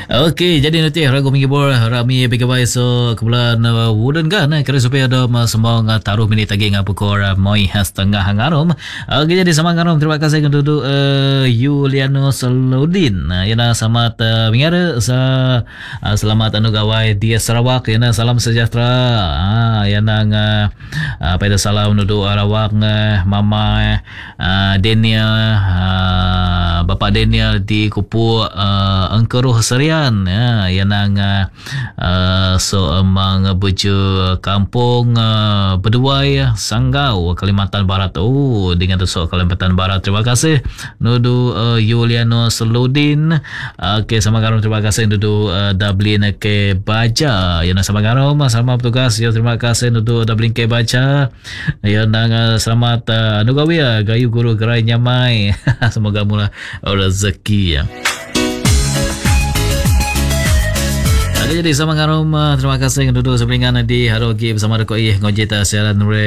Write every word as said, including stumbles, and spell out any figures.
Okey, jadi nanti ragu minggu rami bigawai so kebulan uh, wooden kan eh, kira supaya ada uh, semua uh, taruh minit lagi ngapa kor uh, moi setengah hangarom. Okey, jadi sama ngarom terima kasih kepada uh, Yuliano Saludin. Uh, yana selamat uh, minggu sa uh, selamat anu gawai di Sarawak yana salam sejahtera. Ah yana uh, uh, pada salam nudu Sarawak uh, mama uh, Daniel uh, Bapak Daniel di Kupu uh, Engkeruh Serian ya yang nang uh, so amang buju kampung uh, Beduai Sanggau Kalimantan Barat. Oh dengan so Kalimantan Barat terima kasih nudu uh, Yuliano Saludin. Okey sama garam terima kasih nudu uh, Dublin ke Baja yang sama garam sama petugas ya terima kasih nudu Dublin ke Baja yang nang uh, selamat uh, anu gawe ya gayu guru gerai nyamai semoga mula rezeki ya. Jadi sama ngarom terima kasih duduk sepelingan di Harogi bersama Rekoi ngojita siaran